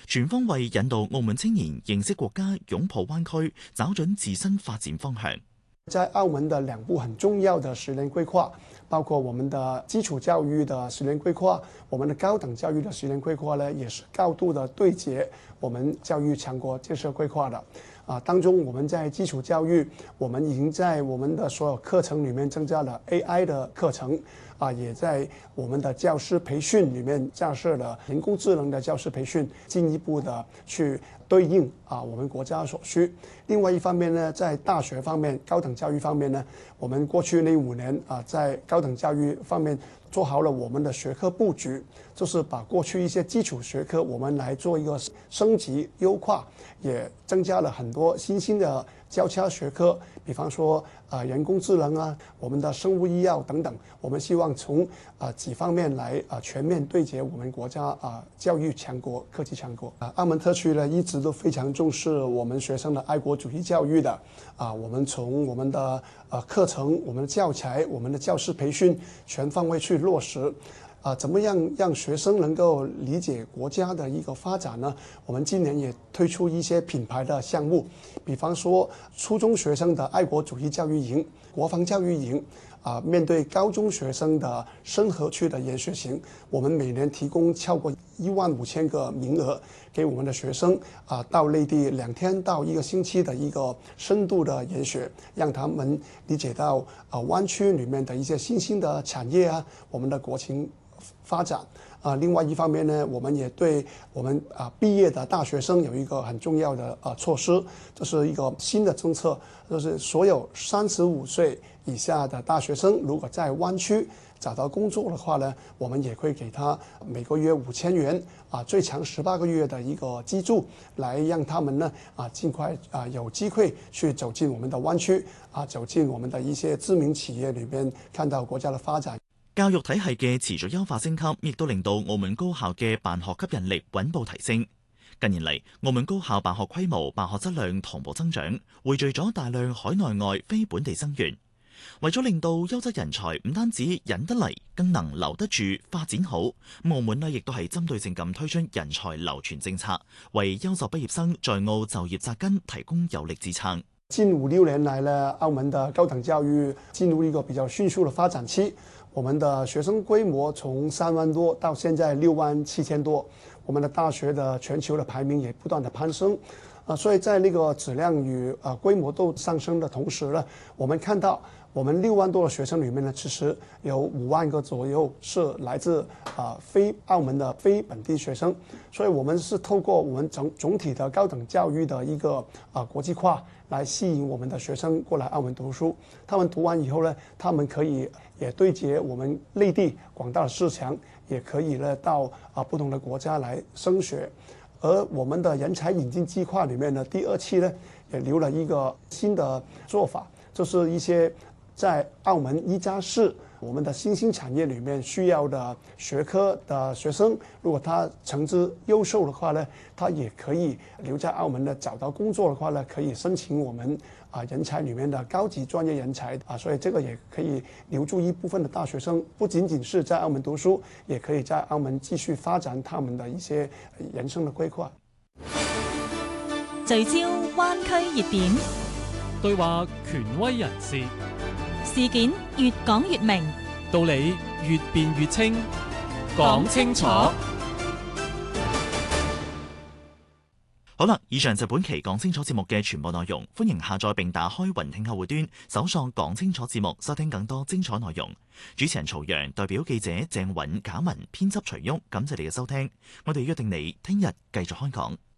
全方位引導澳門青年認識國家、擁抱灣區，找準自身發展方向。 在澳門的兩部很重要的10年規劃，包括我們的基礎教育的10年規劃，我們的高等教育的10年規劃呢，也是高度的對接我們教育強國建設規劃的。當中我們在基礎教育，我們已經在我們的所有課程裡面增加了 AI 的課程，也在我們的教師培訓裡面架設了人工智能的教師培訓，進一步的去對應我們國家所需。另外一方面呢，在大學方面、高等教育方面呢，我們過去那5年在高等教育方面做好了我們的學科佈局，就是把過去一些基礎學科我們來做一個升級優化，也增加了很多新興的交叉學科，比方說人工智能我們的生物醫藥等等，我們希望從幾方面來全面對接我們國家教育強國、科技強國。澳門特區呢一直都非常重視我們學生的愛國主義教育的我們從我們的課程、我們的教材、我們的教師培訓全方位去落實。怎麼樣讓學生能夠理解國家的一個發展呢？我們今年也推出一些品牌的項目，比方說初中學生的愛國主義教育營、國防教育營。面對高中學生的深合區的研學型，我們每年提供超過15000個名額給我們的學生到內地2天到1個星期的一個深度的研學，讓他們理解到灣區裡面的一些新興的產業我們的國情發展。另外一方面呢，我們也對我們畢業的大學生有一個很重要的措施，這是一個新的政策，就是所有35歲以下的大學生，如果在灣區找到工作的話呢，我們也會給他每個月5000元最長18個月的一個資助，來讓他們呢盡快有機會去走進我們的灣區走進我們的一些知名企業裡面，看到國家的發展。 教育體系嘅持續優化升級，亦都令到澳門高校嘅辦學吸引力穩步提升。近年嚟，澳門高校辦學規模、辦學質量同步增長，匯聚咗大量海內外非本地生源。為咗令到優質人才唔單止引得嚟，更能留得住、發展好，澳門呢亦都係針對性咁推出人才流傳政策，為優秀畢業生在澳就業紮根提供有力支撐。 近5、6年來呢，澳門的高等教育進入一個比較迅速的發展期。我們的學生規模從3萬多到現在6萬7千多，我們的大學的全球的排名也不斷的攀升，所以在那個質量與規模都上升的同時呢，我們看到我們6萬多的學生裡面呢，其實有5萬個左右是來自非澳門的非本地學生，所以我們是透過我們總體的高等教育的一個國際化，來吸引我們的學生過來澳門讀書。他們讀完以後呢，他們可以也對接我們內地廣大的市場，也可以呢到不同的國家來升學。而我們的人才引進計劃裡面呢，第2期呢也留了一個新的做法，就是一些在澳門1+4我們的新興產業裡面需要的學科的學生，如果他成績優秀的話呢，他也可以留在澳門呢，找到工作的話呢，可以申請我們人才裡面的高級專業人才所以這個也可以留住一部分的大學生，不僅僅是在澳門讀書，也可以在澳門繼續發展他們的一些人生的規劃。 聚焦灣區熱點， 對話權威人士， 事件越講越明， 道理越辯越清，講清楚。 好啦，以上就本期講清楚節目嘅全部內容，歡迎下載並打開雲聽客戶端，搜索講清楚節目，收聽更多精彩內容。主持人曹陽，代表記者鄭允、賈文，編輯徐旭，感謝你嘅收聽，我哋約定你聽日繼續開講。